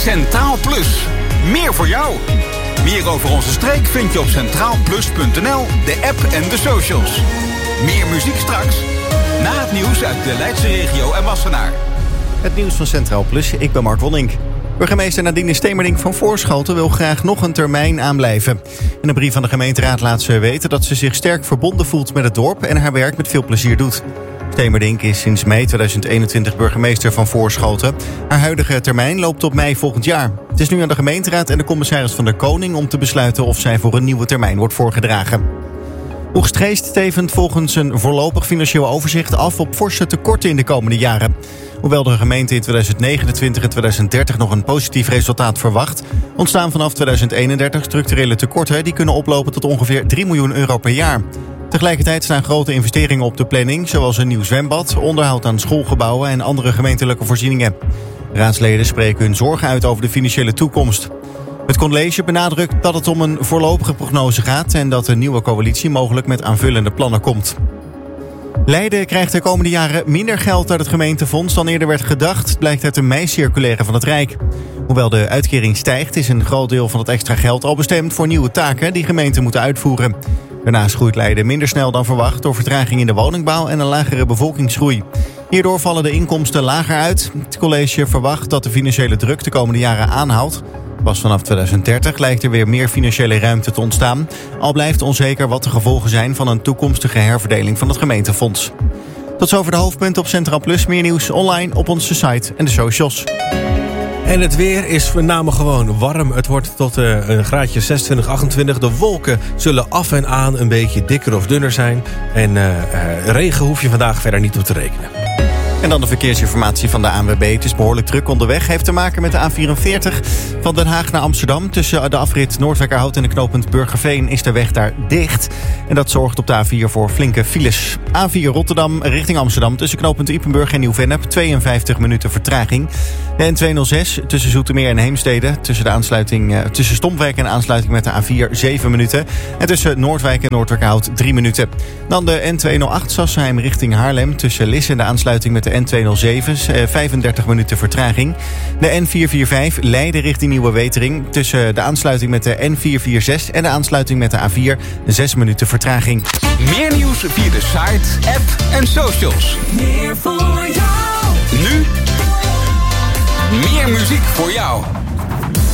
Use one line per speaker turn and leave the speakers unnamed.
Centraal Plus. Meer voor jou. Meer over onze streek vind je op centraalplus.nl, de app en de socials. Meer muziek straks. Na het nieuws uit de Leidse regio en Wassenaar.
Het nieuws van Centraal Plus, ik ben Mark Wonink. Burgemeester Nadine Stemerdink van Voorschoten wil graag nog een termijn aanblijven. In een brief van de gemeenteraad laat ze weten dat ze zich sterk verbonden voelt met het dorp en haar werk met veel plezier doet. Stemerdink is sinds mei 2021 burgemeester van Voorschoten. Haar huidige termijn loopt op mei volgend jaar. Het is nu aan de gemeenteraad en de commissaris van de Koning om te besluiten of zij voor een nieuwe termijn wordt voorgedragen. Oegstgeest stevend volgens een voorlopig financieel overzicht af op forse tekorten in de komende jaren. Hoewel de gemeente in 2029 en 2030 nog een positief resultaat verwacht, ontstaan vanaf 2031 structurele tekorten die kunnen oplopen tot ongeveer 3 miljoen euro per jaar. Tegelijkertijd staan grote investeringen op de planning, zoals een nieuw zwembad, onderhoud aan schoolgebouwen en andere gemeentelijke voorzieningen. Raadsleden spreken hun zorgen uit over de financiële toekomst. Het college benadrukt dat het om een voorlopige prognose gaat en dat de nieuwe coalitie mogelijk met aanvullende plannen komt. Leiden krijgt de komende jaren minder geld uit het gemeentefonds dan eerder werd gedacht, blijkt uit de mei-circulaire van het Rijk. Hoewel de uitkering stijgt, is een groot deel van het extra geld al bestemd voor nieuwe taken die gemeenten moeten uitvoeren. Daarnaast groeit Leiden minder snel dan verwacht door vertraging in de woningbouw en een lagere bevolkingsgroei. Hierdoor vallen de inkomsten lager uit. Het college verwacht dat de financiële druk de komende jaren aanhoudt. Pas vanaf 2030 lijkt er weer meer financiële ruimte te ontstaan. Al blijft onzeker wat de gevolgen zijn van een toekomstige herverdeling van het gemeentefonds. Tot zover de hoofdpunten op Centraal Plus. Meer nieuws online op onze site en de socials.
En het weer is met name gewoon warm. Het wordt tot een graadje 26, 28. De wolken zullen af en aan een beetje dikker of dunner zijn. En regen hoef je vandaag verder niet op te rekenen.
En dan de verkeersinformatie van de ANWB. Het is behoorlijk druk onderweg. Heeft te maken met de A44 van Den Haag naar Amsterdam. Tussen de afrit Noordwijkerhout en de knooppunt Burgerveen is de weg daar dicht. En dat zorgt op de A4 voor flinke files. A4 Rotterdam richting Amsterdam tussen knooppunt Ypenburg en Nieuw-Vennep. 52 minuten vertraging. De N206 tussen Zoetermeer en Heemstede. Tussen Stompwijk en aansluiting met de A4 7 minuten. En tussen Noordwijk en Noordwijkerhout 3 minuten. Dan de N208 Sassenheim richting Haarlem. Tussen Lisse en de aansluiting met de N207, 35 minuten vertraging. De N445 Leiden richting Nieuwe Wetering. Tussen de aansluiting met de N446 en de aansluiting met de A4 6 minuten vertraging.
Meer nieuws via de site, app en socials.
Meer voor jou.
Nu meer muziek voor jou.